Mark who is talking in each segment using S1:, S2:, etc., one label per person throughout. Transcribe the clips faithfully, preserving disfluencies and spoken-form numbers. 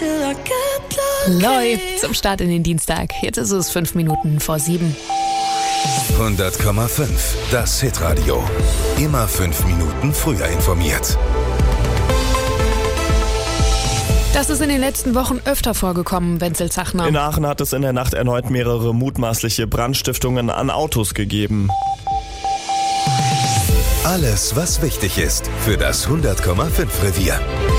S1: Loi zum Start in den Dienstag. Jetzt ist es fünf Minuten vor sieben.
S2: hundert Komma fünf, das Hitradio. Immer fünf Minuten früher informiert.
S1: Das ist in den letzten Wochen öfter vorgekommen, Wenzel Zachner.
S3: In Aachen hat es in der Nacht erneut mehrere mutmaßliche Brandstiftungen an Autos gegeben.
S2: Alles, was wichtig ist für das hundert Komma fünf Revier.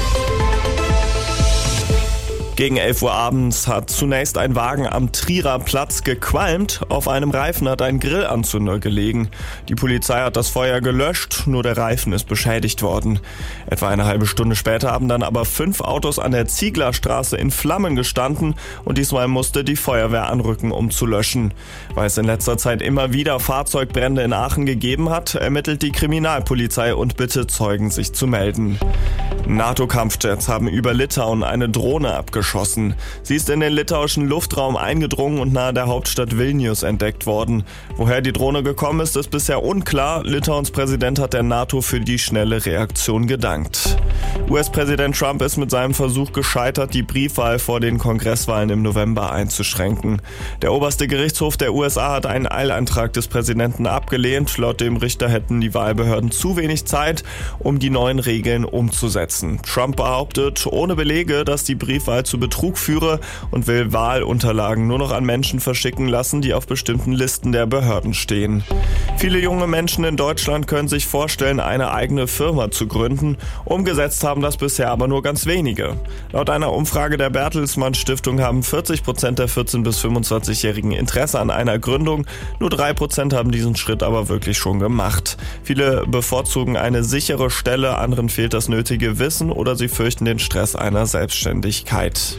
S3: Gegen elf Uhr abends hat zunächst ein Wagen am Trierer Platz gequalmt. Auf einem Reifen hat ein Grillanzünder gelegen. Die Polizei hat das Feuer gelöscht, nur der Reifen ist beschädigt worden. Etwa eine halbe Stunde später haben dann aber fünf Autos an der Zieglerstraße in Flammen gestanden und diesmal musste die Feuerwehr anrücken, um zu löschen. Weil es in letzter Zeit immer wieder Fahrzeugbrände in Aachen gegeben hat, ermittelt die Kriminalpolizei und bittet Zeugen, sich zu melden. NATO-Kampfjets haben über Litauen eine Drohne abgeschossen. Sie ist in den litauischen Luftraum eingedrungen und nahe der Hauptstadt Vilnius entdeckt worden. Woher die Drohne gekommen ist, ist bisher unklar. Litauens Präsident hat der NATO für die schnelle Reaktion gedankt. U S-Präsident Trump ist mit seinem Versuch gescheitert, die Briefwahl vor den Kongresswahlen im November einzuschränken. Der oberste Gerichtshof der U S A hat einen Eilantrag des Präsidenten abgelehnt. Laut dem Richter hätten die Wahlbehörden zu wenig Zeit, um die neuen Regeln umzusetzen. Trump behauptet ohne Belege, dass die Briefwahl zu Betrug führe und will Wahlunterlagen nur noch an Menschen verschicken lassen, die auf bestimmten Listen der Behörden stehen. Viele junge Menschen in Deutschland können sich vorstellen, eine eigene Firma zu gründen. Umgesetzt haben das bisher aber nur ganz wenige. Laut einer Umfrage der Bertelsmann Stiftung haben vierzig Prozent der vierzehn- bis fünfundzwanzigjährigen Interesse an einer Gründung. Nur drei Prozent haben diesen Schritt aber wirklich schon gemacht. Viele bevorzugen eine sichere Stelle, anderen fehlt das nötige Wissen oder sie fürchten den Stress einer Selbstständigkeit.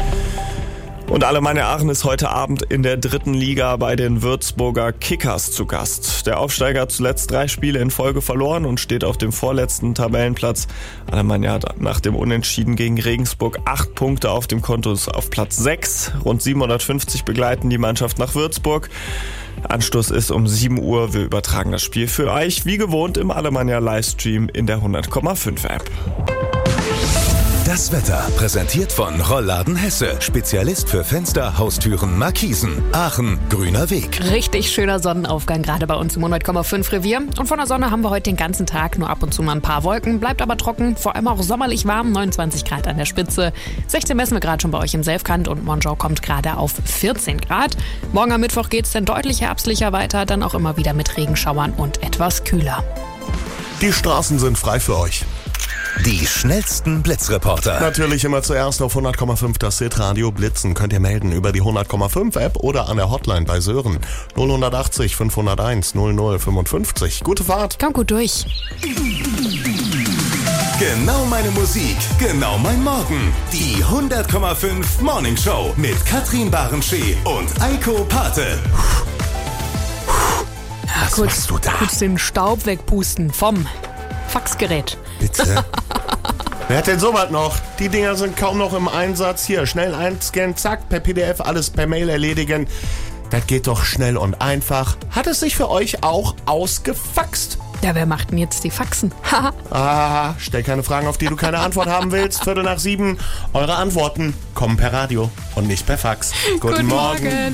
S3: Und Alemannia Aachen ist heute Abend in der dritten Liga bei den Würzburger Kickers zu Gast. Der Aufsteiger hat zuletzt drei Spiele in Folge verloren und steht auf dem vorletzten Tabellenplatz. Alemannia hat nach dem Unentschieden gegen Regensburg acht Punkte auf dem Konto, ist auf Platz sechs. Rund siebenhundertfünfzig begleiten die Mannschaft nach Würzburg. Anstoß ist um sieben Uhr. Wir übertragen das Spiel für euch wie gewohnt im Alemannia Livestream in der hundert Komma fünf App.
S2: Das Wetter präsentiert von Rollladen Hesse. Spezialist für Fenster, Haustüren, Markisen. Aachen, grüner Weg.
S1: Richtig schöner Sonnenaufgang, gerade bei uns im hundert Komma fünf Revier. Und von der Sonne haben wir heute den ganzen Tag, nur ab und zu mal ein paar Wolken. Bleibt aber trocken, vor allem auch sommerlich warm, neunundzwanzig Grad an der Spitze. sechzehn messen wir gerade schon bei euch im Selfkant und Monschau kommt gerade auf vierzehn Grad. Morgen am Mittwoch geht es dann deutlich herbstlicher weiter, dann auch immer wieder mit Regenschauern und etwas kühler.
S4: Die Straßen sind frei für euch.
S2: Die schnellsten Blitzreporter.
S4: Natürlich immer zuerst auf hundert Komma fünf das Hitradio Blitzen. Könnt ihr melden über die hundert Komma fünf App oder an der Hotline bei Sören. null achtzig fünfhunderteins null null fünfundfünfzig. Gute Fahrt.
S1: Kommt gut durch.
S2: Genau meine Musik, genau mein Morgen. Die hundert Komma fünf Morning Show mit Katrin Barenschee und Eiko Pate.
S1: Ja,
S4: Was
S1: kurz,
S4: machst du da?
S1: kurz den Staub wegpusten vom Faxgerät.
S4: Bitte. Wer hat denn sowas noch? Die Dinger sind kaum noch im Einsatz. Hier, schnell einscannen, zack, per P D F, alles per Mail erledigen. Das geht doch schnell und einfach. Hat es sich für euch auch ausgefaxt?
S1: Ja, wer macht denn jetzt die Faxen?
S4: Ah, stell keine Fragen, auf die du keine Antwort haben willst. Viertel nach sieben. Eure Antworten kommen per Radio und nicht per Fax. Guten,
S1: Guten Morgen.